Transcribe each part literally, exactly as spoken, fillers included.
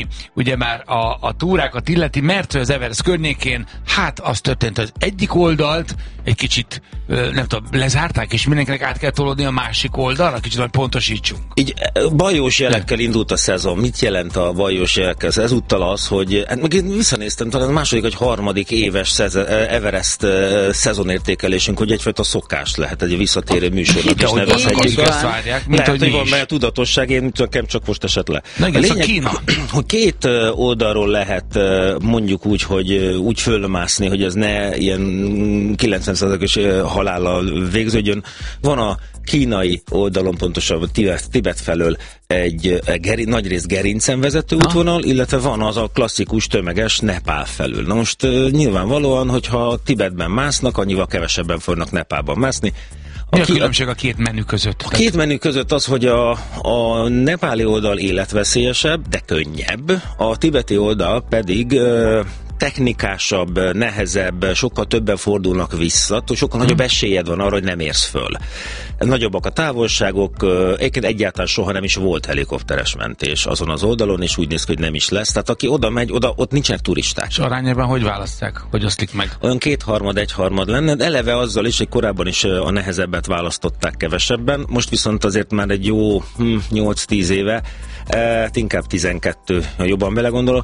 ugye már a, a túrákat illeti, mert az Everest környékén, hát az történt, az egyik oldalt egy kicsit, nem tudom, lezárták, és mindenkinek át kell tolódni a másik oldalra, kicsit majd pontosítsunk. Így bajós jelekkel indult a szezon. Mit jelent a bajós jelekkel? Ezúttal az, hogy hát meg én visszanéztem, talán a második vagy harmadik éves szeze, Everest szezonértékelésünk, hogy egyfajta szokás lehet egy visszatérő műsornak is nevezhetjük. Lehet, hogy van benne tudatosság, én nekem csak most esett le. Na igen, lényeg, Kína. Hogy két oldalról lehet mondjuk úgy, hogy úgy fölmászni, hogy ez ne ilyen kilencven százalékos halállal végződjön. Van a kínai oldalon, pontosabban Tibet, Tibet felől egy geri, nagyrészt gerincen vezető ha. útvonal, illetve van az a klasszikus tömeges Nepál felül. Na most nyilvánvalóan, hogyha Tibetben másznak, annyival kevesebben fognak Nepálban mászni. Mi a, a különbség a két menü között? A két menü között az, hogy a, a nepáli oldal életveszélyesebb, de könnyebb, a tibeti oldal pedig ö, technikásabb, nehezebb, sokkal többen fordulnak vissza, sokkal hmm. nagyobb esélyed van arra, hogy nem érsz föl. Nagyobbak a távolságok, egyébként egyáltalán soha nem is volt helikopteres mentés azon az oldalon, és úgy néz ki, hogy nem is lesz. Tehát aki oda megy, oda, ott nincsenek turisták. És arányában hogy választják? Hogy oszlik meg? Olyan kétharmad, egyharmad lenne, de eleve azzal is, hogy korábban is a nehezebbet választották kevesebben, most viszont azért már egy jó hm, nyolc-tíz éve, e, inkább tizenkettő, jobban belegondolok.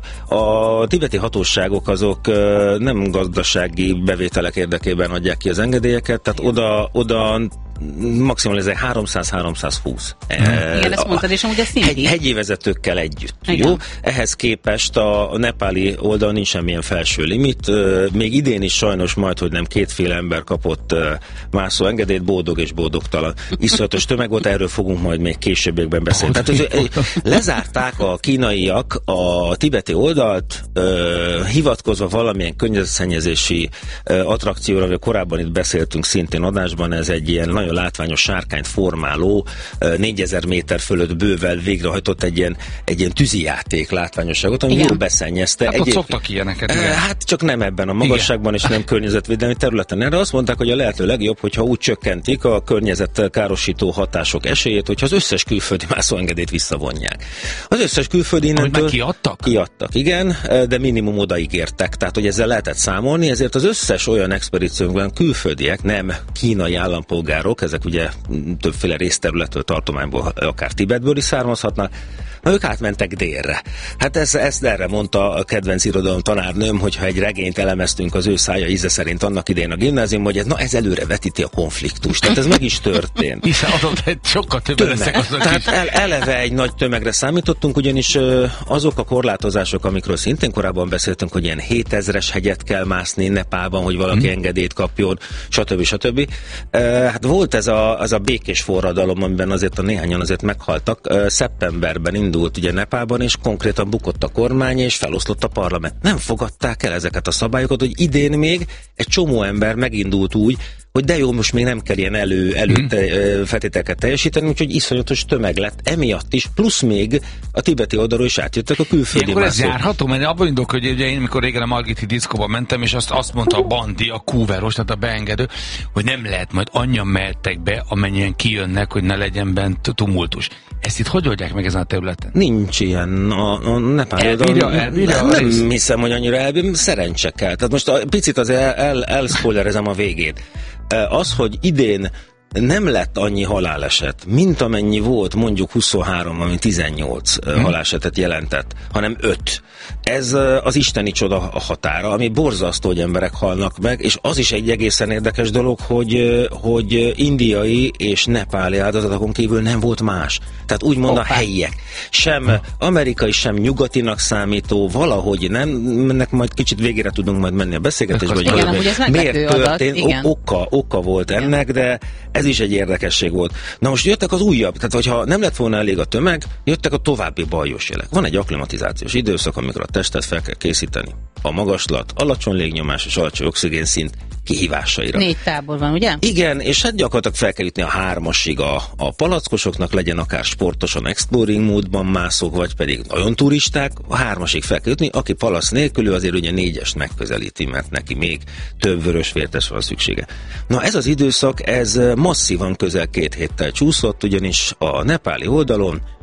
A tibeti hatóságok azok nem gazdasági bevételek érdekében adják ki az engedélyeket, tehát oda, oda maximum ez egy háromszáz-háromszázhúsz. Igen, ezt mondtad, és amúgy ez hegy, hegyi vezetőkkel együtt. Igen. Jó? Ehhez képest a, a nepáli oldalon nincs semmilyen felső limit. Még idén is sajnos majd, hogy nem kétféle ember kapott mászó engedélyt, boldog és boldogtalan. Iszonyatos tömeg volt, erről fogunk majd még későbbiekben beszélni. Tehát lezárták a kínaiak a tibeti oldalt, hivatkozva valamilyen környezetszennyezési attrakcióra, amiről korábban itt beszéltünk szintén adásban, ez egy ilyen nagyon látványos sárkányt formáló, négyezer méter fölött bővel végrehajtott egy ilyen, egy ilyen tűzijáték látványosságot, ami jól beszennyezte. Hát ott szoktak ilyeneket. Igen. Hát csak nem ebben a magasságban, igen. És nem környezetvédelmi területen. Erre azt mondták, hogy a lehető legjobb, hogyha úgy csökkentik a környezetkárosító hatások esélyét, hogyha az összes külföldi mászóengedélyt visszavonják. Az összes külföldi innentől... Hogy kiadtak? Kiadtak, igen, de minimum odaig értek. Tehát, hogy ezzel lehetett számolni, ezért az összes olyan expedíciónkban külföldiek, nem kínai állampolgárok, ezek ugye többféle részterületről, tartományból, akár Tibetből is származhatnak, na ők átmentek délre. Hát ezt, ezt erre mondta a kedvenc irodalom tanárnőm, hogyha egy regényt elemeztünk az ő szája íze szerint annak idején a gimnázium, hogy ez, na ez előre vetíti a konfliktust. Tehát ez meg is történt. Hiszen adott egy sokkal többen leszek azok Tehát is. El, eleve egy nagy tömegre számítottunk, ugyanis azok a korlátozások, amikről szintén korábban beszéltünk, hogy ilyen hétezres hegyet kell mászni Nepálban, hogy valaki hmm. engedélyt kapjon, stb. stb. Hát volt ez a, az a békés forradalom, amiben azért a néhányan azért meghaltak. Szeptemberben indult ugye Nepálban, és konkrétan bukott a kormány, és feloszlott a parlament. Nem fogadták el ezeket a szabályokat, hogy idén még egy csomó ember megindult úgy, hogy de jó, most még nem kell ilyen elő, elő hmm. te, feltételeket teljesíteni, úgyhogy iszonyatos tömeg lett. Emiatt is, plusz még a tibeti oldalról is átjöttek a külföldi mászók. Ez járható, mert abban indulok, hogy ugye én, mikor régen a Margiti diszkóban mentem, és azt, azt mondta a bandi, a kúveros, tehát a beengedő, hogy nem lehet, majd annyian mehettek be, amennyien kijönnek, hogy ne legyen bent tumultus. Ezt itt hogy oldják meg ezen a területen? Nincs ilyen. A, a nepáli oldalon. Elbírja, nem, nem hiszem, hogy annyira elbírja, szerencse kell. Tehát most a, picit azért el, el, elspoilerezem a végét. Az, hogy idén nem lett annyi haláleset, mint amennyi volt mondjuk huszonhárom, ami tizennyolc hmm. halálesetet jelentett, hanem öt. Ez az isteni csoda a határa, ami borzasztó, hogy emberek halnak meg, és az is egy egészen érdekes dolog, hogy, hogy indiai és nepáli áldozatokon kívül nem volt más. Tehát úgymond Hoppá. a helyiek. Sem amerikai, sem nyugatinak számító, valahogy nem, ennek majd kicsit végére tudunk majd menni a beszélgetésbe, hogy igen, hogy miért történt, adat, oka, oka volt igen. ennek, de ez is egy érdekesség volt. Na most jöttek az újabb, tehát hogyha nem lett volna elég a tömeg, jöttek a további bajos jelek. Van egy akklimatizációs időszak, amikor a testet fel kell készíteni. A magaslat, alacsony légnyomás és alacsony oxigénszint kihívásaira. Négy tábor van, ugye? Igen, és hát gyakorlatilag fel kell jutni a hármasig a, a palackosoknak, legyen akár sportosan exploring módban mászók, vagy pedig nagyon turisták, a hármasig fel kell jutni, aki palac nélkül, azért ugye négyest megközelíti, mert neki még több vörösvértes van szüksége. Na ez az időszak, ez masszívan közel két héttel csúszott, ugyanis a nepáli oldalon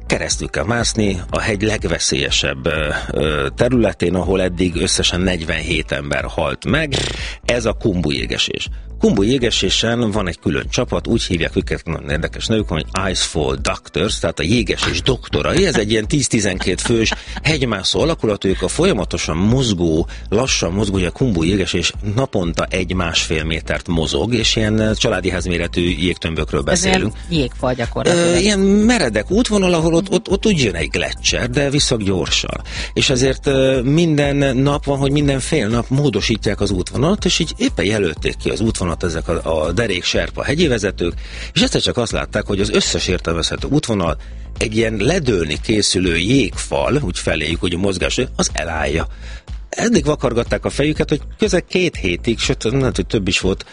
keresztül kell mászni a hegy legveszélyesebb területén, ahol eddig összesen negyvenhét ember halt meg. Ez a Khumbu jégesés. Khumbu jégesésen van egy külön csapat, úgy hívják őket, nagyon érdekes nevük, hogy Icefall Doctors, tehát a jégesés doktorai. Ez egy ilyen tíz-tizenkét fős hegymászó alakulat, ők a folyamatosan mozgó, lassan mozgó, hogy a Khumbu jégesés naponta egy-másfél métert mozog, és ilyen családiház méretű jégtömbökről beszélünk. Ez ilyen jégfal gyakorlatilag. Ilyen meredek útvonal, ahol ott, ott, ott úgy jön egy gletszer, de viszont gyorsan. És ezért minden nap van, hogy minden fél nap módosítják az útvonalat, és így éppen jelölték ki az útvonalat ezek a, a derék serpa hegyi vezetők, és egyszer csak azt látták, hogy az összes értelmezhető útvonal egy ilyen ledőlni készülő jégfal, úgy feléjük, hogy a mozgás, az elállja. Eddig vakargatták a fejüket, hogy közel két hétig, sőt, nem, hogy több is volt,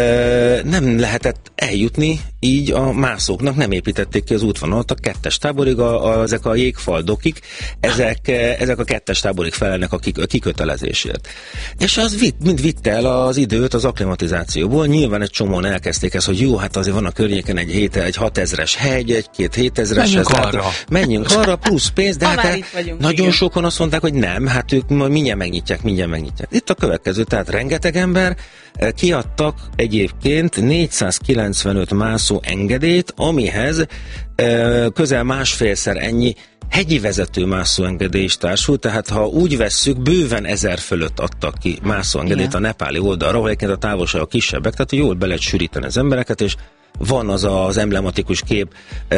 ö, nem lehetett eljutni, így a mászóknak nem építették ki az útvonalat a kettes táborig, a, a, ezek a jégfaldokik, ezek, ezek a kettes táborig felelnek a, kik, a kikötelezésért. És az vitt, mind vitte el az időt az akklimatizációból. Nyilván egy csomóan elkezdték ezt, hogy jó, hát azért van a környéken egy, hét, egy hatezres hegy, egy-két hétezres. Menjünk arra. Hát, menjünk arra, plusz pénz, de ha hát vagyunk, nagyon igen. sokan azt mondták, hogy nem, hát ők mindjárt megnyitják, mindjárt megnyitják. Itt a következő, tehát rengeteg ember kiadtak egyébként négyszázkilencvenöt mászó engedélyt, amihez közel másfélszer ennyi hegyi vezető mászóengedély is társult, tehát ha úgy vesszük, bőven ezer fölött adtak ki mászóengedélyt a nepáli oldalra, ahol egyébként a távolságok kisebbek, tehát jól be lehet sűríteni az embereket, és van az az emblematikus kép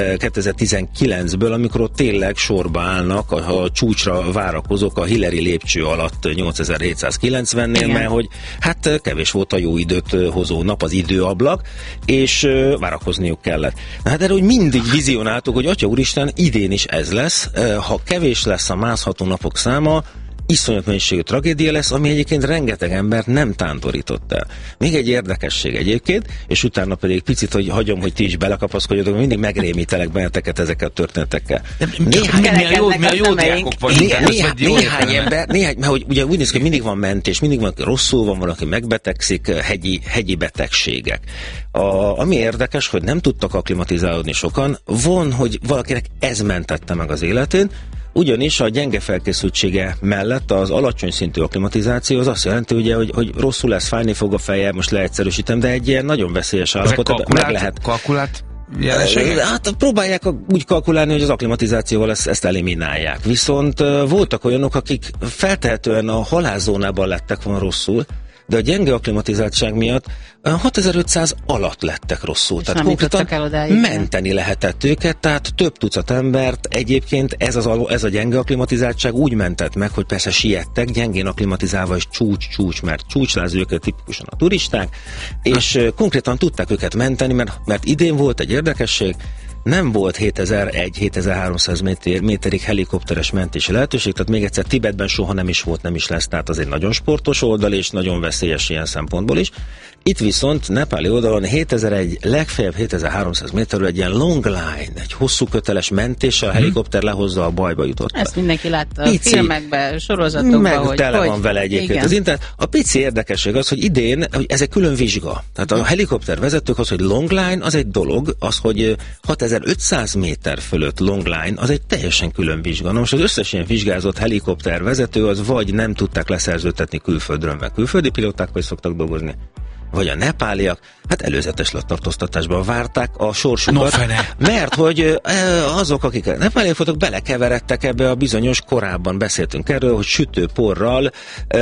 kétezer-tizenkilencből, amikor ott tényleg sorba állnak a, a csúcsra várakozók a Hillary lépcső alatt nyolcezer-hétszázkilencvennél, mert hogy hát kevés volt a jó időt hozó nap, az időablak, és várakozniuk kellett. Hát erről mindig vizionáltuk, hogy Atya Úristen, idén is ez lesz, ha kevés lesz a mászható napok száma, iszonyat mennyiségű tragédia lesz, ami egyébként rengeteg embert nem tántorított el. Még egy érdekesség egyébként, és utána pedig picit, hogy hagyom, hogy ti is belekapaszkodjatok, mindig megrémítelek benneteket ezekkel a történetekkel. Néhány, mi a jó, mi a jó diákok vagyunk. Néhány, néhány, néhány ember, néhány, mert hogy ugye úgy néz ki, hogy mindig van mentés, mindig van, rosszul van, valaki megbetegszik, hegyi, hegyi betegségek. A, ami érdekes, hogy nem tudtak akklimatizálódni sokan, von, hogy valakinek ez mentette meg az életén, ugyanis a gyenge felkészültsége mellett az alacsony szintű akklimatizáció az azt jelenti, ugye, hogy, hogy rosszul lesz, fájni fog a feje, most leegyszerűsítem, de egy ilyen nagyon veszélyes állapot, meg lehet. Kalkulált jelenségek? Hát próbálják úgy kalkulálni, hogy az akklimatizációval ezt, ezt eliminálják. Viszont voltak olyanok, akik feltehetően a halálzónában lettek volna rosszul, de a gyenge akklimatizáltság miatt hatezer-ötszáz alatt lettek rosszul. Tehát konkrétan menteni lehetett őket, tehát több tucat embert egyébként ez, az, ez a gyenge akklimatizáltság úgy mentett meg, hogy persze siettek, gyengén akklimatizálva is csúcs-csúcs, mert csúcsláz őket tipikusan a turisták, és konkrétan tudták őket menteni, mert, mert idén volt egy érdekesség, nem volt hétezer-egy-hétezer-háromszáz méter, méterig helikopteres mentési lehetőség, tehát még egyszer Tibetben soha nem is volt, nem is lesz, tehát az egy nagyon sportos oldal, és nagyon veszélyes ilyen szempontból is. Itt viszont nepáli oldalon hétezer-egy, legfeljebb hétezer-háromszáz méterről egy ilyen long line, egy hosszú köteles mentéssel a helikopter lehozza a bajba jutott. Ezt mindenki látta pici, a filmekben, sorozatokban, meg hogy... tele hogy, van vele egyébként igen. az internet. A pici érdekesség az, hogy idén, hogy ez egy külön vizsga. Tehát a helikopter vezetők az, hogy long line, az egy dolog, az, hogy hatezer-ötszáz méter fölött long line, az egy teljesen külön vizsga. Na most az összes ilyen vizsgázott helikopter vezető az vagy nem tudták leszerződtetni külföldről, meg külföldi pilóták, vagy szoktak dolgozni, vagy a nepáliak, hát előzetes tartóztatásban várták a sorsukat, no, mert hogy azok, akik a nepáliak voltak, belekeveredtek ebbe a bizonyos, korábban beszéltünk erről, hogy sütőporral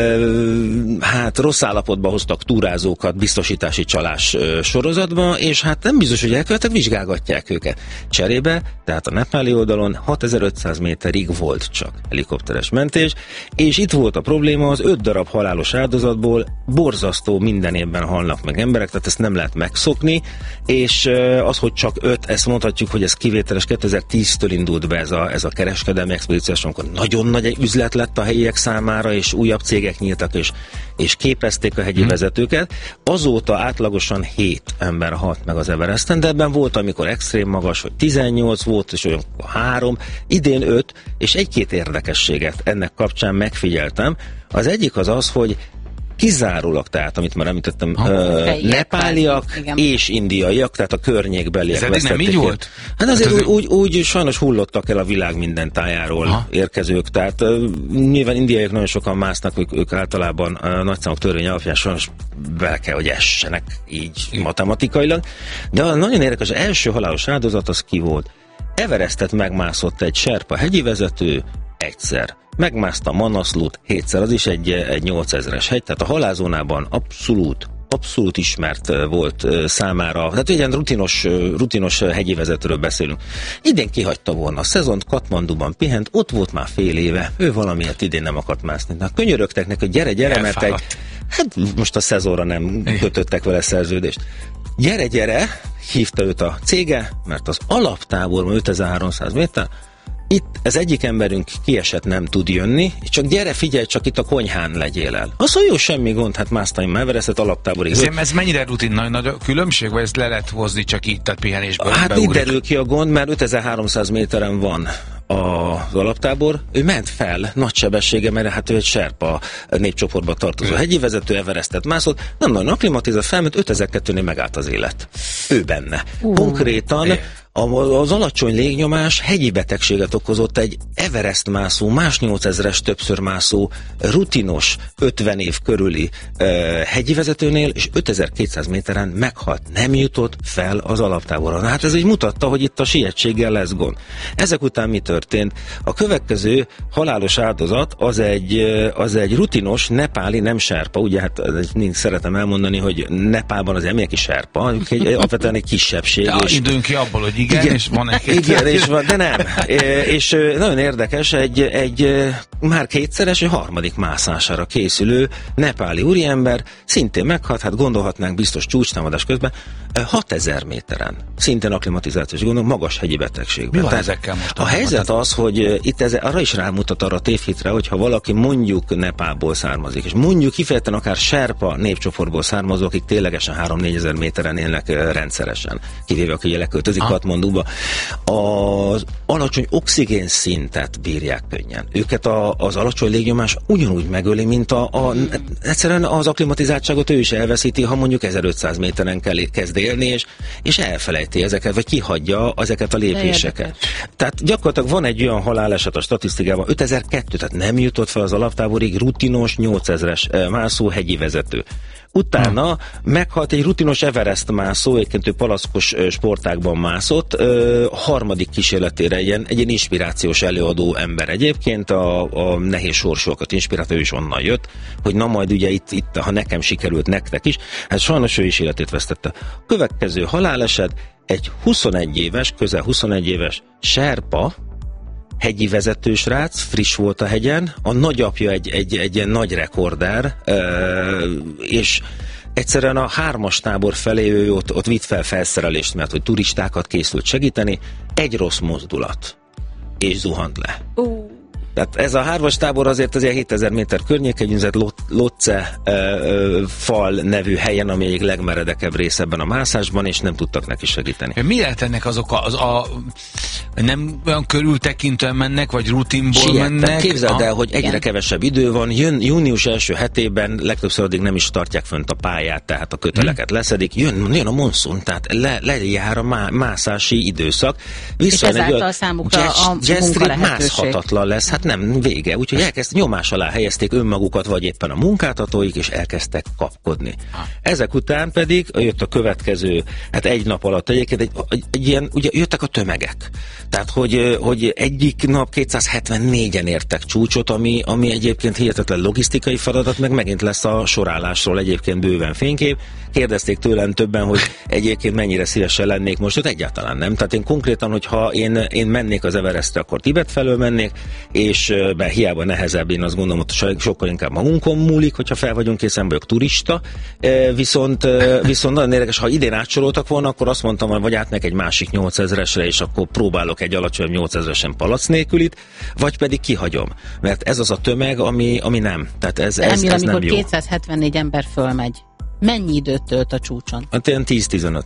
hát rossz állapotba hoztak túrázókat biztosítási csalás sorozatba, és hát nem biztos, hogy elkövettek, vizsgálgatják őket. Cserébe, tehát a nepáli oldalon hatezer-ötszáz méterig volt csak helikopteres mentés, és itt volt a probléma, az öt darab halálos áldozatból borzasztó minden évben halnak meg emberek, tehát ezt nem lehet megszokni, és az, hogy csak öt, ezt mondhatjuk, hogy ez kivételes, kétezer-tíztől indult be ez a, ez a kereskedelmi expedíciós, amikor nagyon nagy egy üzlet lett a helyiek számára, és újabb cégek nyíltak, és, és képezték a hegyi hmm. vezetőket. Azóta átlagosan hét ember halt meg az Everesten, de ebben volt, amikor extrém magas, hogy tizennyolc volt, és olyan három, idén öt, és egy-két érdekességet ennek kapcsán megfigyeltem. Az egyik az az, hogy kizárólag, tehát amit már említettem, ha, uh, nepáliak igen. és indiaiak, tehát a környékbeliek. Ez eddig nem így volt? Hát azért hát úgy, úgy, úgy sajnos hullottak el a világ minden tájáról ha. érkezők, tehát uh, nyilván indiaiak nagyon sokan másznak, ők, ők általában uh, nagyszámok törvény alapján sajnos bele kell, hogy essenek így igen. matematikailag, de a nagyon érdekes, az első halálos áldozat az ki volt? Everestet megmászott egy serpa hegyi vezető egyszer. Megmászta Manaslut hétszer, az is egy, egy nyolcezres hegy, tehát a halálzónában abszolút, abszolút ismert volt számára, tehát egy ilyen rutinos, rutinos hegyi vezetőről beszélünk. Idén kihagyta volna a szezont, Katmanduban pihent, ott volt már fél éve, ő valamiért idén nem akart mászni. Na, könyörögtek neki, hogy gyere, gyere, mert egy, hát most a szezonra nem kötöttek vele szerződést. Gyere, gyere, hívta őt a cége, mert az alaptáborban ötezer-háromszáz méter, itt az egyik emberünk kiesett, nem tud jönni, csak gyere, figyelj, csak itt a konyhán legyél el. Az, hogy jó, semmi gond, hát másztaim Everestet alaptáborig. Ez, ez mennyire rutin, nagy, nagy a különbség, vagy ezt le lehet hozni csak itt, tehát pihenésből? Hát itt derül ki a gond, mert ötezer-háromszáz méteren van az alaptábor, ő ment fel nagy sebessége, mert hát ő egy serpa népcsoportba tartozó hegyi vezető, Everestet mászott, nem nagyon akklimatizált, felment, ötezer-kettőnél megállt az élet. Ő benne. Uh, Konkrétan az alacsony légnyomás hegyi betegséget okozott egy Everest mászó, más nyolcezres többször mászó, rutinos ötven év körüli uh, hegyi vezetőnél, és ötezer-kétszáz méteren meghalt. Nem jutott fel az alaptáborra. Hát ez így mutatta, hogy itt a sietséggel lesz gond. Ezek után mi történt? A következő halálos áldozat az egy, az egy rutinos nepáli, nem serpa, ugye hát szeretem elmondani, hogy Nepálban az mindenki serpa, egy, alapvetően egy kisebbség. Ja, és időnk ki abból, hogy igen, igen, és van egy igen, és van, de nem. És nagyon érdekes, egy, egy már kétszeres, egy harmadik mászására készülő nepáli úriember, szintén meghalt, hát gondolhatnánk biztos csúcstámadás közben, hatezer méteren, szintén akklimatizációs gondol, magas hegyi betegség. Mi van ezekkel most? A helyzet az, hogy itt ez arra is rámutat arra a tévhitre, hogyha valaki mondjuk Nepálból származik, és mondjuk kifejezetten akár serpa népcsoportból származó, akik ténylegesen három-négyezer méteren élnek rendszeresen, kivéve aki leköltözik Katmanduba, az alacsony oxigén szintet bírják könnyen. Őket a, az alacsony légnyomás ugyanúgy megöli, mint a, a egyszerűen az akklimatizáltságot ő is elveszíti, ha mondjuk ezerötszáz méteren kell kezd élni, és, és elfelejti ezeket, vagy kihagyja ezeket a lépéseket. Tehát gyakorlatilag van egy olyan haláleset a statisztikában, ötezer-kettő, tehát nem jutott fel az alaptáborig rutinos nyolcezres mászó hegyi vezető. Utána hmm. meghalt egy rutinos Everest mászó, egyébként ő palackos sportákban mászott, a harmadik kísérletére egy ilyen, egy ilyen inspirációs előadó ember egyébként, a, a nehéz sorsókat inspirált, ő is onnan jött, hogy na majd ugye itt, itt, ha nekem sikerült, nektek is, hát sajnos ő is életét vesztette. A következő haláleset egy huszonegy éves, közel huszonegy éves serpa, hegyi vezetősrác, friss volt a hegyen, a nagyapja egy, egy, egy ilyen nagy rekorder, és egyszerűen a hármas tábor felé ő ott, ott vitt fel felszerelést, mert hogy turistákat készült segíteni, egy rossz mozdulat, és zuhant le. Uh. Tehát ez a hármas tábor azért azért hétezer méter környékegyűzet Lotse e, e, fal nevű helyen, ami egyik legmeredekebb rész ebben a mászásban, és nem tudtak neki segíteni. Mi lehet ennek azok a, az a nem olyan körültekintően mennek, vagy rutinból Siettem. mennek? Képzeld el, hogy egyre kevesebb idő van, jön június első hetében, legtöbbször addig nem is tartják fönt a pályát, tehát a köteleket hmm. leszedik, jön, jön a monszun, tehát le, lejár a má, mászási időszak. Viszont és ezáltal számukra jazz, a munka mászhatatlan lesz, hát nem vége, úgyhogy elkezd nyomás alá helyezték önmagukat, vagy éppen a munkáltatóik, és elkezdtek kapkodni. Ha. Ezek után pedig jött a következő, hát egy nap alatt egyébként egy, egy, egy ilyen, ugye jöttek a tömegek. Tehát, hogy, hogy egyik nap kétszázhetvennégyen értek csúcsot, ami, ami egyébként hihetetlen logisztikai feladat, meg megint lesz a sorállásról egyébként bőven fénykép. Kérdezték tőlem többen, hogy egyébként mennyire szívesen lennék most, ott egyáltalán nem. Tehát én konkrétan, hogyha én, én mennék az Everestre, akkor Tibet felől mennék, és bár hiába nehezebb, én azt gondolom, hogy sokkal inkább magunkon múlik, hogyha fel vagyunk készen, vagyok turista. Viszont, viszont nagyon érdekes, ha idén átsoroltak volna, akkor azt mondtam, vagy átmek egy másik nyolcezresre, és akkor próbálok egy alacsony nyolcezresen palac nélkülit, vagy pedig kihagyom. Mert ez az a tömeg, ami, ami nem. Tehát ez, ez, Emil, ez nem jó. amikor kétszázhetvennégy ember fölmegy, mennyi időt tölt a csúcson? Hát ilyen tíz-tizenöt perc.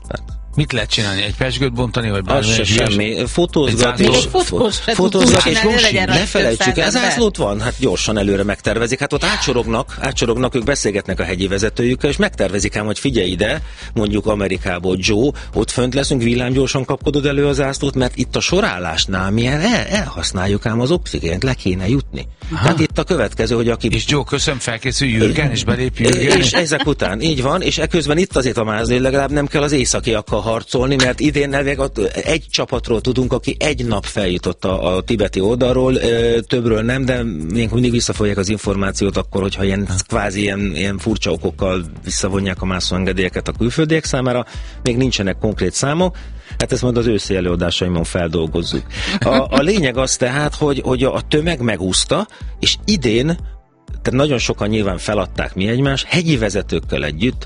Mit lehet csinálni? Egy pezsgőt bontani, vagy bármi? Az semmi. Fotózgatni. Fotózgatni, és ne felejtsük, ez zászlót van, hát gyorsan előre megtervezik. Hát ott átsorognak, átsorognak, ők beszélgetnek a hegyi vezetőjükkel, és megtervezik ám, hogy figyelj ide, mondjuk Amerikából Joe, ott fönt leszünk, villámgyorsan kapkodod elő az zászlót, mert itt a sorállásnál mi el, elhasználjuk ám az oxigént, le kéne jutni. Aha. Tehát itt a következő, hogy aki... És Joe, köszönöm, felkészül Jürgen, és belép Jürgen. És ezek után, így van, és eközben itt azért a mázni, hogy legalább nem kell az északiakkal harcolni, mert idén egy csapatról tudunk, aki egy nap feljutott a, a tibeti oldalról, többről nem, de még mindig visszafogják az információt akkor, hogyha ilyen kvázi ilyen, ilyen furcsa okokkal visszavonják a mászóengedélyeket a külföldiek számára, még nincsenek konkrét számok. Hát ezt majd az őszi előadásaimon feldolgozzuk. A, a lényeg az tehát, hogy, hogy a tömeg megúszta, és idén, tehát nagyon sokan nyilván feladták mi egymás, hegyi vezetőkkel együtt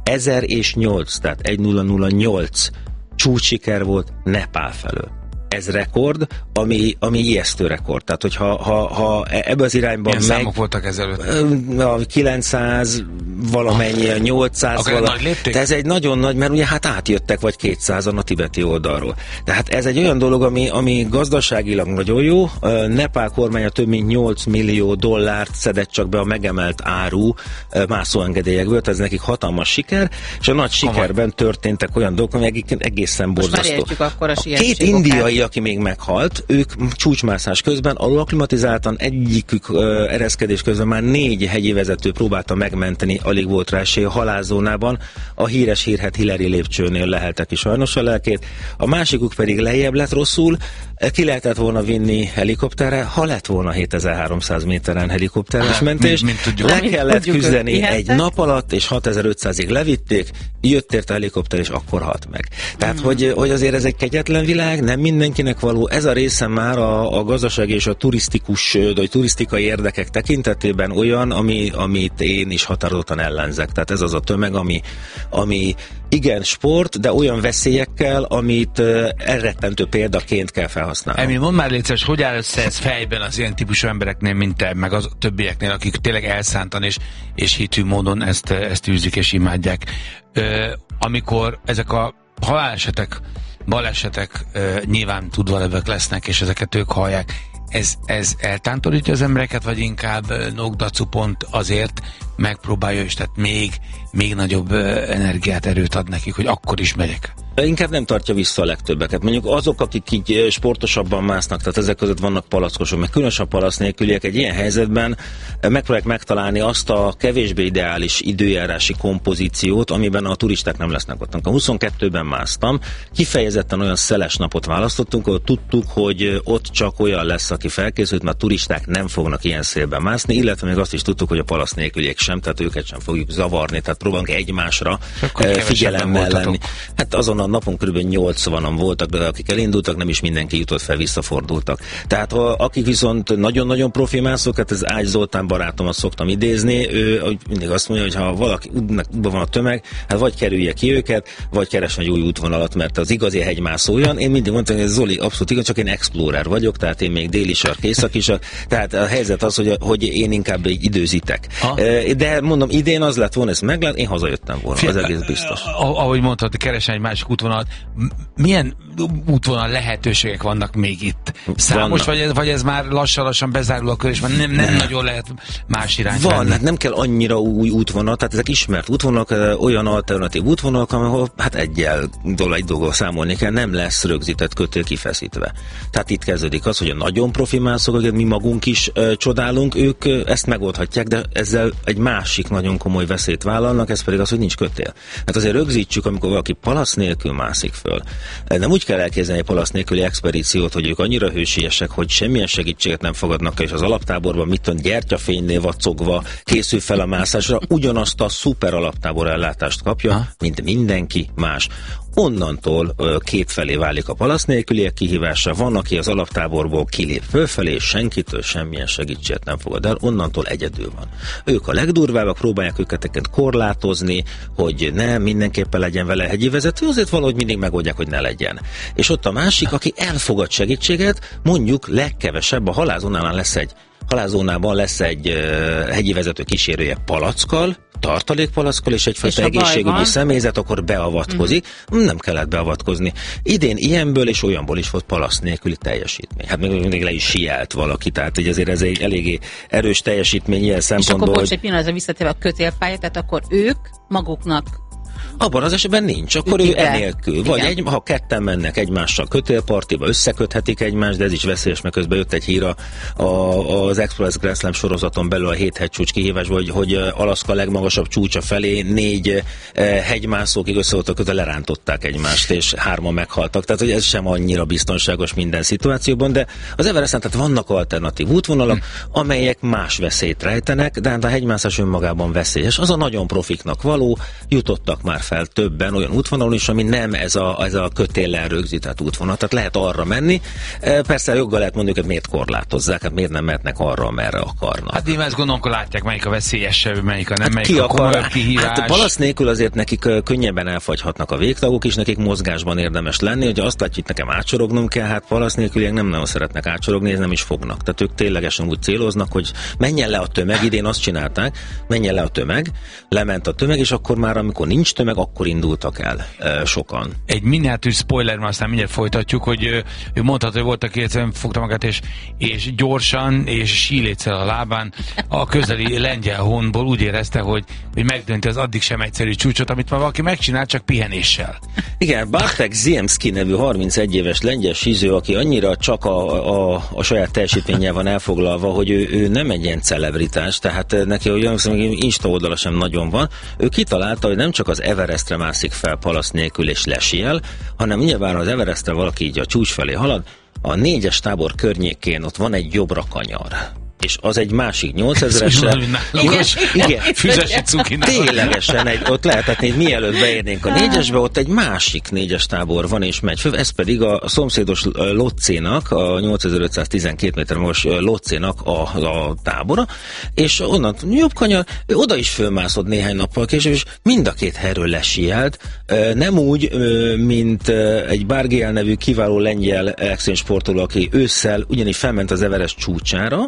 ezernyolc, tehát ezernyolc csúcssiker volt Nepál felől. Ez rekord, ami, ami ijesztő rekord. Tehát, hogyha ha, ha ebbe az irányban milyen meg... számok voltak ezelőtt? A kilencszáz valamennyi, a nyolcszáz valamennyi. Ez egy nagyon nagy, mert ugye hát átjöttek vagy kétszázan a tibeti oldalról. Tehát ez egy olyan dolog, ami, ami gazdaságilag nagyon jó. Nepál kormánya több mint nyolc millió dollárt szedett csak be a megemelt áru mászóengedélyekből, ez nekik hatalmas siker, és a nagy sikerben történtek olyan dolgok, amik egészen borzasztó. Két indiai, aki még meghalt, ők csúcsmászás közben alulaklimatizáltan, egyikük uh, ereszkedés közben már négy hegyi vezető próbálta megmenteni, alig volt rá esély a halálzónában, a híres hírhet Hillary lépcsőnél leheltek ki sajnos a lelkét, a másikuk pedig lejjebb lett rosszul, ki lehetett volna vinni helikopterre, ha lett volna hétezer-háromszáz méteren helikopteres hát, mentés, mint, mint le kellett küzdeni tudjuk, egy nap alatt, és hatezer-ötszázig levitték, jött érte a helikopter, és akkor halt meg. Tehát, mm. hogy, hogy azért ez egy kegyetlen világ, nem mindenkinek való, ez a része már a, a gazdasági és a turisztikus, vagy turisztikai érdekek tekintetében olyan, ami, amit én is határozottan ellenzek. Tehát ez az a tömeg, ami, ami igen sport, de olyan veszélyekkel, amit uh, elrettentő példaként kell felhasználni. Emil, mondd már létszeres, hogy áll össze ez fejben az ilyen típusú embereknél, mint te, meg az többieknél, akik tényleg elszántan és, és hitű módon ezt, ezt űzik és imádják. Ö, amikor ezek a halálesetek, balesetek ö, nyilván tudvalevők lesznek, és ezeket ők hallják, ez, ez eltántorítja az embereket, vagy inkább Nogdacu pont azért megpróbálja, és tehát még, még nagyobb energiát, erőt ad nekik, hogy akkor is megyek? Inkább nem tartja vissza a legtöbbeket. Mondjuk azok, akik így sportosabban másznak, tehát ezek között vannak palackosok, meg különösen palack nélküliek, egy ilyen helyzetben megpróbálják megtalálni azt a kevésbé ideális időjárási kompozíciót, amiben a turisták nem lesznek ott. A huszonkettőben másztam, kifejezetten olyan szeles napot választottunk, ahol tudtuk, hogy ott csak olyan lesz, aki felkészült, mert a turisták nem fognak ilyen szélben mászni, illetve még azt is tudtuk, hogy a palack nélküliek sem, tehát őket sem fogjuk zavarni, tehát próbálunk egymásra figyelemmel lenni. Hát azon a napon kb. nyolcvanan voltak, de akik elindultak, nem is mindenki jutott fel, visszafordultak. Tehát ha, akik viszont nagyon-nagyon profi mászók, hát ez Ágy Zoltán barátomat szoktam idézni, ő mindig azt mondja, hogy ha valaki útban van a tömeg, hát vagy kerülje ki őket, vagy keresne egy új útvonalat, mert az igazi hegymászó olyan. Én mindig mondtam, hogy ez Zoli abszolút igaz, csak én explorer vagyok, tehát én még déli sark, északi sark, tehát a helyzet az, hogy, hogy én inkább időzítek. Ha? De mondom, idén az lett volna, ezt meglát, én hazajöttem volna, Fia, az egész biztos. Ahogy mondtad, keresni egy másik útvonalat. Milyen útvonal lehetőségek vannak még itt? Számos, vagy ez, vagy ez már lassan-lassan bezárul a kör, és már nem, nem, nem nagyon lehet más irányt Van, hát nem kell annyira új útvonal, tehát ezek ismert útvonalak, olyan alternatív útvonalak, ahol hát egyel dolog, egy dolgot számolni kell, nem lesz rögzített kötő kifeszítve. Tehát itt kezdődik az, hogy a nagyon profi mászok, akiket mi magunk is uh, csodálunk, ők uh, ezt megoldhatják, de ezzel egy másik nagyon komoly veszélyt vállalnak, ez pedig az, hogy nincs kötél. Hát azért rögzítsük, amikor valaki palasz nélkül mászik föl. Nem úgy kell elképzelni egy palasz nélküli expedíciót, hogy ők annyira hősiesek, hogy semmilyen segítséget nem fogadnak, és az alaptáborban mit tudom, gyertyafénynél vacogva készül fel a mászásra, ugyanazt a szuper alaptábor ellátást kapja, ha? mint mindenki más. Onnantól kétfelé válik a palasz nélküliek kihívása. Van, aki az alaptáborból kilép fölfelé, és senkitől semmilyen segítséget nem fogad el, onnantól egyedül van. Ők a legdurvábbak, próbálják őket korlátozni, hogy ne mindenképpen legyen vele hegyi vezető, azért valahogy mindig megoldják, hogy ne legyen. És ott a másik, aki elfogad segítséget, mondjuk legkevesebb, a halálzónában lesz egy halálzónában lesz egy uh, hegyi vezető kísérője palackkal, tartalékpalackal és egyfajta egészségügyi személyzet, akkor beavatkozik. Mm. Nem kellett beavatkozni. Idén ilyenből és olyanból is volt palasz nélküli teljesítmény. Hát még mindig le is sielt valaki, tehát így azért ez egy eléggé erős teljesítmény ilyen szempontból. És akkor bocs, egy pillanatra visszatérve a kötélpálya, tehát akkor ők maguknak abban az esetben nincs, akkor ő enélkül. Vagy egy, ha ketten mennek egymással kötélpartiba, összeköthetik egymást, de ez is veszélyes, mert közben jött egy hír a, a, az Express Grand Slam sorozaton belül a hét hegycsúcs kihívásból, hogy, hogy Alaszka legmagasabb csúcsa felé négy eh, hegymászókig összevoltak, közben lerántották egymást, és hárman meghaltak. Tehát, hogy ez sem annyira biztonságos minden szituációban, de az Everesten tehát vannak alternatív útvonalak, hm. amelyek más veszélyt rejtenek, de hát a hegymászás önmagában veszélyes. Az a nagyon profiknak való, jutottak már fel többen olyan útvonalon is, ami nem ez a, ez a kötéllel rögzített útvonal. Tehát lehet arra menni. Persze joggal lehet mondani, hogy miért korlátozzák, hát miért nem mehetnek arra, amerre akarnak. Hát én ezt gondolom, akkor látják, melyik a veszélyesebb, melyik a nem, hát melyik ki a komolyabb kihívás. Hát palasz nélkül azért nekik könnyebben elfagyhatnak a végtagok, és nekik mozgásban érdemes lenni, hogy azt látjuk, nekem átsorognom kell, hát palasz nélküliek nem nagyon szeretnek átsorogni, ez nem is fognak. Tehát ők ténylegesen úgy céloznak, hogy menjen le a tömeg, idén azt csinálták, menjen le a tömeg, lement a tömeg, és akkor már amikor nincs tömeg, akkor indultak el e, sokan. Egy miniatűr spoiler, már aztán mindjárt folytatjuk, hogy ő, ő mondhatja, hogy volt, aki egyszerűen fogta magát, és, és gyorsan, és síléccel a lábán a közeli lengyel honból úgy érezte, hogy, hogy megdönti az addig sem egyszerű csúcsot, amit már valaki megcsinál, csak pihenéssel. Igen, Bartek Ziemski nevű harmincegy éves lengyel síző, aki annyira csak a, a, a saját teljesítménnyel van elfoglalva, hogy ő, ő nem egy ilyen celebritás, tehát neki olyan Insta oldala sem nagyon van. Ő kitalálta, hogy nem csak az Everestre mászik fel palasz nélkül és lesiel, hanem nyilván az Everestre valaki így a csúcs felé halad, a négyes tábor környékén ott van egy jobbra kanyar. És az egy másik nyolcezresre. Igen, igen. Füzesi cukinál. Ténylegesen, egy, ott lehetetné, hogy mielőtt beérnénk a négyesbe, ott egy másik négyes tábor van és megy föl. Ez pedig a szomszédos Loccénak, a nyolcezer-ötszáztizenkét méter magas Loccénak a, a tábora, és onnan jobb kanyar, oda is fölmászott néhány nappal később, és mind a két helyről lesielt. Nem úgy, mint egy Bargiel nevű kiváló lengyel extrém sportoló, aki ősszel ugyanígy felment az Everest csúcsára,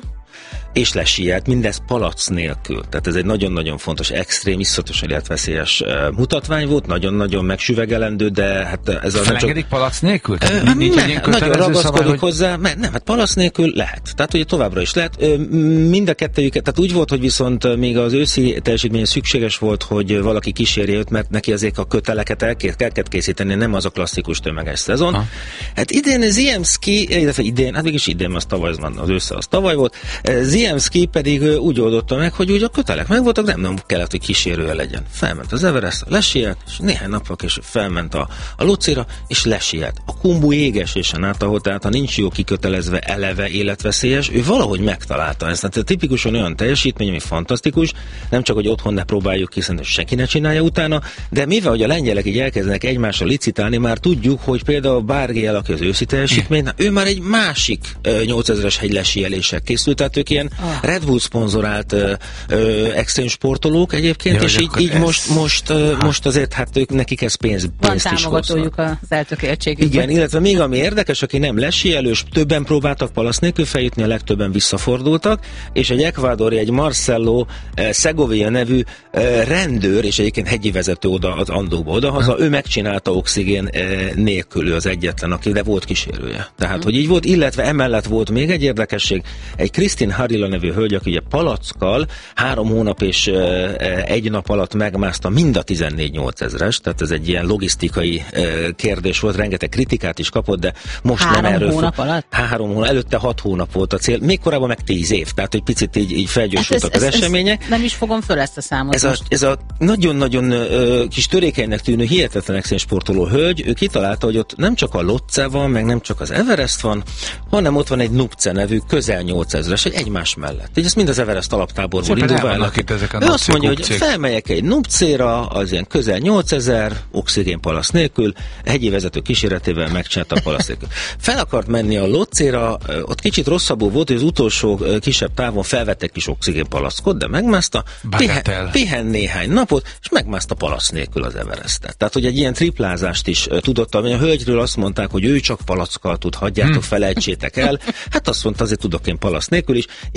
és lesielt, mindez palac nélkül. Tehát ez egy nagyon-nagyon fontos, extrém, iszonyatosan életveszélyes uh, mutatvány volt, nagyon-nagyon megsüvegelendő, de hát ez a... Felengedik csak... palac nélkül? Tehát uh, nincs ne, nagyon ragaszkodik hogy... hozzá, mert nem, hát palac nélkül lehet. Tehát ugye továbbra is lehet. Uh, mind a kettőjüket, tehát úgy volt, hogy viszont még az őszi teljesítmény szükséges volt, hogy valaki kísérje őt, mert neki azért a köteleket el kell készíteni, nem az a klasszikus tömeges szezon. Ha. Hát idén Ziemski, illetve idén, hát mégis idén az tavaly, az ősszel az tavaly volt, Ziemski pedig úgy oldotta meg, hogy úgy a kötelek megvoltak, nem, nem kellett, hogy kísérője legyen. Felment az Everest, lesielt, és néhány nappal később felment a, a Locira, és lesielt. A Khumbu jégesésen át, ahol tehát ha nincs jó kikötelezve, eleve életveszélyes, ő valahogy megtalálta ezt. Tehát tipikusan olyan teljesítmény, ami fantasztikus, nem csak, hogy otthon ne próbáljuk ki, szerintem senki ne csinálja utána, de mivel, hogy a lengyelek így elkezdenek egymással licitálni, már tudjuk, hogy például Bargiel, aki az őszi teljesítmény, ő már egy másik nyolcezres hegy lesieléssel készült, tehát ők ilyen ah. Red Bull szponzorált ö, ö, extrém sportolók egyébként, ja, és így, így most, most, ö, most azért hát ők, nekik ez pénz, pénzt is támogatójuk az eltökéltségükben. Igen, illetve még ami érdekes, aki nem lesielős, többen próbáltak palasz nélkül feljutni, a legtöbben visszafordultak, és egy ekvádori, egy Marcelo eh, Segovia nevű eh, rendőr, és egyébként hegyi vezető oda az Andóba odahaza, ő megcsinálta oxigén eh, nélkül, ő az egyetlen, aki, de volt kísérője. Tehát, hmm. hogy így volt, illetve emellett volt még egy érdekesség, egy Kristin Harila nevű hölgy, aki ugye palackkal három hónap és e, egy nap alatt megmászta mind a tizennégy nyolcezres, tehát ez egy ilyen logisztikai e, kérdés volt, rengeteg kritikát is kapott, de most három nem erről... hónap fog... alatt? Három hónap, előtte hat hónap volt a cél, még korábban meg tíz év, tehát hogy picit így, így felgyorsultak hát ez, az ez, események. Ez nem is fogom föl ezt a számot. Ez a, ez a nagyon-nagyon uh, kis törékenynek tűnő, hihetetlen extrém sportoló hölgy, ő kitalálta, hogy ott nem csak a Lhotse van, meg nem csak az Everest van, hanem ott van egy Nuptse nevű közel nyolcezres, egy egymás mellett. Így ezt mind az Everest alaptáborból indulva el. Ő azt mondja, hogy felmegyek egy Nuptsére, az ilyen közel nyolcezer, oxigénpalasz nélkül, hegyi vezető kíséretével megcsinálta a palasz nélkül. Fel akart menni a Lhotsera, ott kicsit rosszabbul volt, hogy az utolsó kisebb távon felvett egy kis oxigénpalaszkot, de megmászta, pihen, pihen néhány napot, és megmászta palasz nélkül az Everestet. Tehát, hogy egy ilyen triplázást is tudott, ami a hölgyről azt mondták, hogy ő csak palackkal tud, hagyjátok, hmm. felejtsétek el. Hát azt mondta, azért tudok én palasz nélkül is.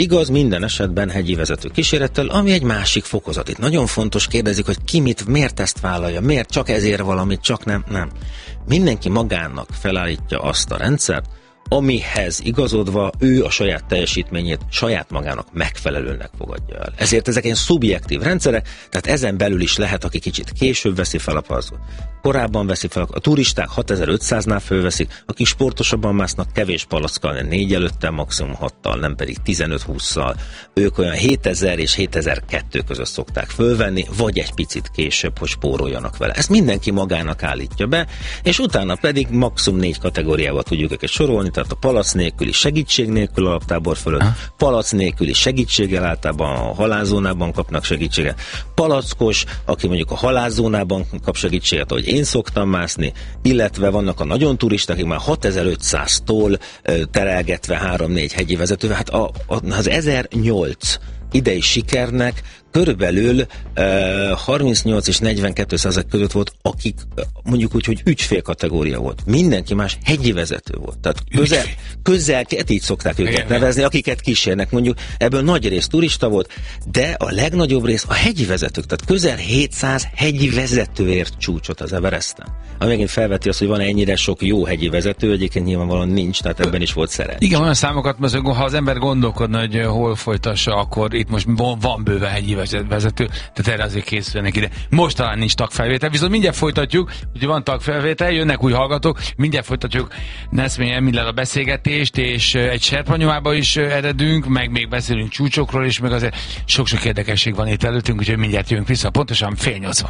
Igaz, minden esetben hegyi vezető kísérettel, ami egy másik fokozat. Itt nagyon fontos, kérdezik, hogy ki mit, miért ezt vállalja, miért csak ezért valamit, csak nem, nem. Mindenki magának felállítja azt a rendszert, amihez igazodva ő a saját teljesítményét saját magának megfelelőnek fogadja el. Ezért ezek ilyen szubjektív rendszerek, tehát ezen belül is lehet, aki kicsit később veszi fel a palackot, korábban veszi fel, a turisták hatezer-ötszáznál fölveszik, akik sportosabban másznak, kevés palackkal, négy előttel, maximum hattal, nem pedig tizenöt-hússzal. Ők olyan hétezer és hétezer-kettő között szokták fölvenni, vagy egy picit később, hogy spóroljanak vele. Ezt mindenki magának állítja be, és utána pedig maximum négy kategóriával tudjuk őket sorolni, tehát a palac nélküli, segítség nélkül alaptábor fölött, ha? palac nélküli segítséggel, általában a halálzónában kapnak segítséget, palackos, aki mondjuk a halálzónában kap segítséget, ahogy én szoktam mászni, illetve vannak a nagyon turisták, akik már hatezer-ötszáztól terelgetve három-négy hegyi vezetővel, hát a, a, az ezernyolc idei sikernek körülbelül uh, harmincnyolc és negyvenkettő százalék között volt, akik uh, mondjuk úgy, hogy ügyfélkategória volt. Mindenki más hegyi vezető volt. Tehát közel, közel így szokták őket igen, nevezni, akiket kísérnek. Mondjuk ebből nagy rész turista volt, de a legnagyobb rész a hegyi vezetők. Tehát közel hétszáz hegyi vezetőért csúcsot az Everesten. Ami megint felveti azt, hogy van ennyire sok jó hegyi vezető, egyébként nyilvánvalóan nincs, tehát ebben is volt szerencsé. Igen, olyan számokat, ha az ember gondolkodna, hogy hol folytassa, akkor itt most van bőve hegyi vezető, tehát erre azért készülnek ide. Most talán nincs tagfelvétel, viszont mindjárt folytatjuk, ugye van tagfelvétel, jönnek új hallgatók, mindjárt folytatjuk Neszmény Emillel a beszélgetést, és egy serpanyuába is eredünk, meg még beszélünk csúcsokról is, meg azért sok-sok érdekesség van itt előttünk, úgyhogy mindjárt jövünk vissza, pontosan fél nyolcvan.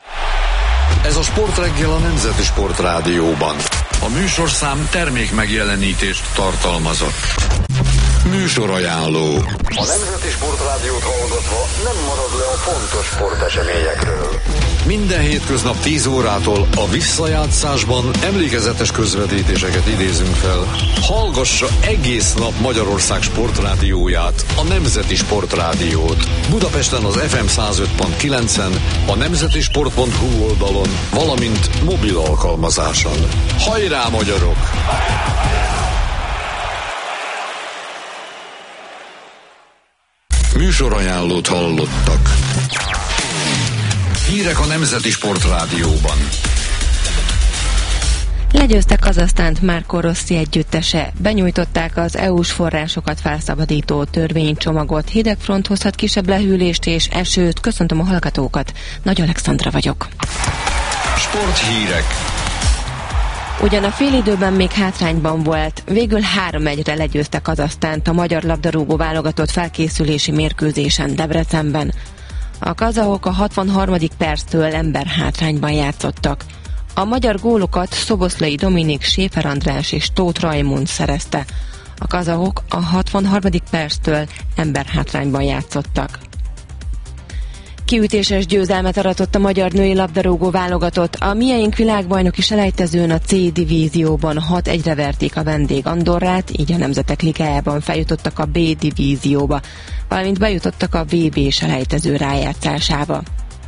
Ez a Sportreggel a Nemzeti Sport Rádióban. A műsorszám termék megjelenítést tartalmazott. Műsorajánló. A Nemzeti Sport Rádiót hallgatva nem marad le a fontos sporteseményekről. Minden hétköznap tíz órától a visszajátszásban emlékezetes közvetítéseket idézünk fel. Hallgassa egész nap Magyarország sportrádióját, a Nemzeti Sport Rádiót. Budapesten az ef em száz öt pont kilencen, a nemzetisport pont hu oldalon, valamint mobil alkalmazáson. Hajrá, magyarok! Műsorajánlót hallottak. Hírek a Nemzeti Sport Rádióban. Legyőzte Kazahsztánt Marco Rossi együttese. Benyújtották az é u-s forrásokat felszabadító törvénycsomagot. Hidegfront hozhat kisebb lehűlést és esőt. Köszöntöm a hallgatókat. Nagy Alexandra vagyok. Sporthírek. Ugyan a félidőben még hátrányban volt, végül három egyre legyőzte Kazahsztánt a magyar labdarúgó válogatott felkészülési mérkőzésen Debrecenben. A kazahok a hatvanharmadik perctől emberhátrányban játszottak. A magyar gólokat Szoboszlai Dominik, Séfer András és Tóth Rajmund szerezte. A kazahok a hatvanharmadik perctől emberhátrányban játszottak. Kiütéses győzelmet aratott a magyar női labdarúgó válogatott. A Mieink világbajnoki selejtezőn a C divízióban hat egyre verték a vendég Andorrát, így a Nemzetek Ligájában feljutottak a B divízióba, valamint bejutottak a vé bé selejtező rájátszásába.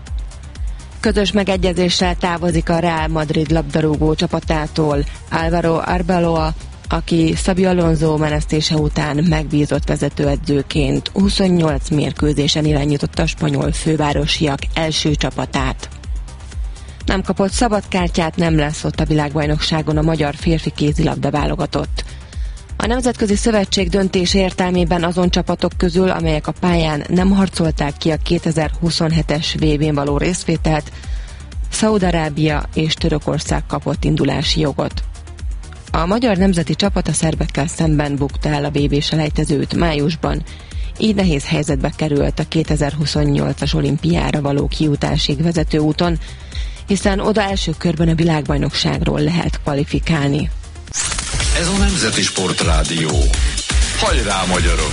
Közös megegyezéssel távozik a Real Madrid labdarúgó csapatától Álvaro Arbeloa, aki Xabi Alonso menesztése után megbízott vezetőedzőként huszonnyolc mérkőzésen irányította a spanyol fővárosiak első csapatát. Nem kapott szabadkártyát, nem lesz ott a világbajnokságon a magyar férfi kézilabda válogatott. A Nemzetközi Szövetség döntése értelmében azon csapatok közül, amelyek a pályán nem harcolták ki a kétezer-huszonhetes vé bén való részvételt, Szaúd-Arábia és Törökország kapott indulási jogot. A magyar nemzeti csapat a szerbekkel szemben bukta el a vé bé selejtezőt májusban, így nehéz helyzetbe került a kétezer-huszonnyolcas olimpiára való kijutásig vezető úton, hiszen oda első körben a világbajnokságról lehet kvalifikálni. Ez a Nemzeti Sport Rádió. Hajrá, magyarok!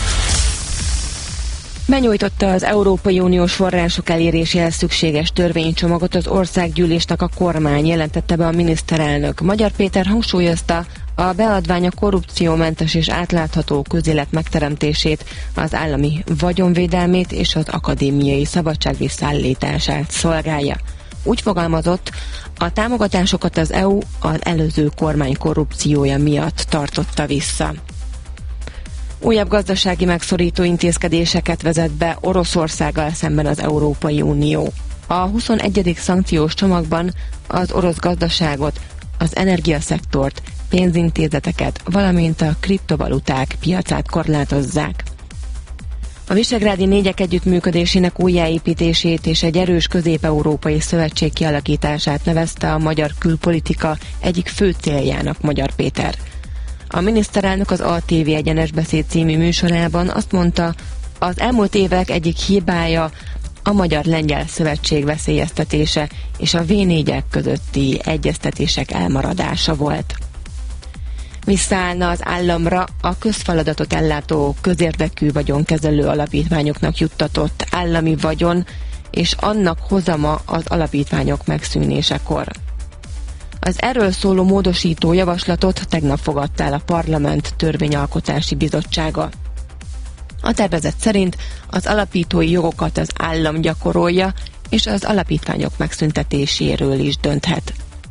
Benyújtotta az Európai Uniós források eléréséhez szükséges törvénycsomagot az országgyűlésnek a kormány, jelentette be a miniszterelnök. Magyar Péter hangsúlyozta, a beadvány a korrupciómentes és átlátható közélet megteremtését, az állami vagyonvédelmét és az akadémiai szabadság visszaállítását szolgálja. Úgy fogalmazott, a támogatásokat az é u az előző kormány korrupciója miatt tartotta vissza. Újabb gazdasági megszorító intézkedéseket vezet be Oroszországgal szemben az Európai Unió. A huszonegyedik szankciós csomagban az orosz gazdaságot, az energiaszektort, pénzintézeteket, valamint a kriptovaluták piacát korlátozzák. A Visegrádi négyek együttműködésének újjáépítését és egy erős közép-európai szövetség kialakítását nevezte a magyar külpolitika egyik fő céljának Magyar Péter. A miniszterelnök az á té vé Egyenes Beszéd című műsorában azt mondta, az elmúlt évek egyik hibája a Magyar-Lengyel Szövetség veszélyeztetése és a vé négyek közötti egyeztetések elmaradása volt. Visszaállna az államra a közfeladatot ellátó közérdekű vagyonkezelő alapítványoknak juttatott állami vagyon és annak hozama az alapítványok megszűnésekor. Az erről szóló módosító javaslatot tegnap fogadta el a Parlament Törvényalkotási Bizottsága. A tervezet szerint az alapítói jogokat az állam gyakorolja, és az alapítványok megszüntetéséről is dönthet.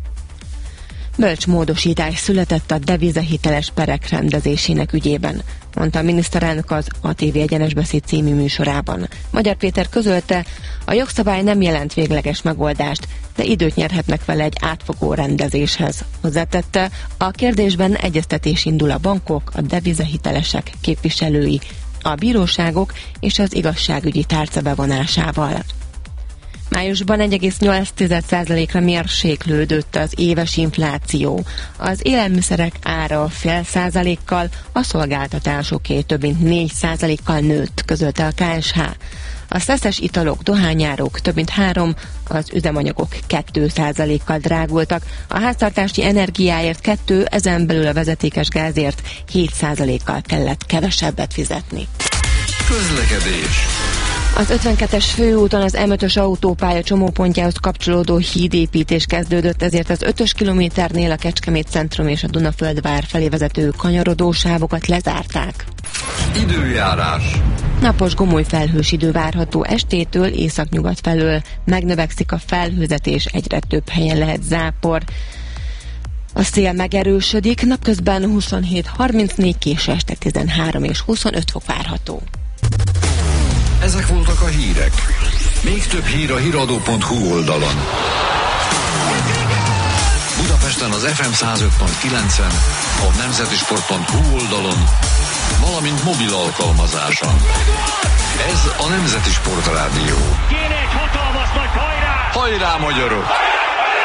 Bölcs módosítás született a devizahiteles perek rendezésének ügyében, mondta a miniszterelnök az á té vé Egyenes Beszéd című műsorában. Magyar Péter közölte, a jogszabály nem jelent végleges megoldást, de időt nyerhetnek vele egy átfogó rendezéshez. Hozzátette, a kérdésben egyeztetés indul a bankok, a devizahitelesek képviselői, a bíróságok és az igazságügyi tárca bevonásával. Májusban egy egész nyolc százalékra mérséklődött az éves infláció. Az élelmiszerek ára fél százalékkal, a szolgáltatásoké több mint négy százalékkal nőtt, közölte a ká es há. A szeszes italok, dohányárok több mint három, az üzemanyagok két százalékkal drágultak, a háztartási energiáért kettő, ezen belül a vezetékes gázért hét százalékkal kellett kevesebbet fizetni. Közlekedés. Az ötvenkettes főúton az em ötös autópálya csomópontjához kapcsolódó hídépítés kezdődött, ezért az ötös kilométernél a Kecskemét centrum és a Dunaföldvár felé vezető kanyarodó sávokat lezárták. Időjárás. Napos gomoly felhős idő várható estétől északnyugat felől, megnövekszik a felhőzetés, egyre több helyen lehet zápor. A szél megerősödik, napközben huszonhét harmincnégy, késő este tizenhárom és huszonöt fok várható. Ezek voltak a hírek. Még több hír a híradó pont hú oldalon. Budapesten az ef em száz öt pont kilencen, a nemzetisport pont hú oldalon, valamint mobil alkalmazáson. Ez a Nemzeti Sport Rádió. Kéne egy hatalmas nagy hajrá! Hajrá, magyarok!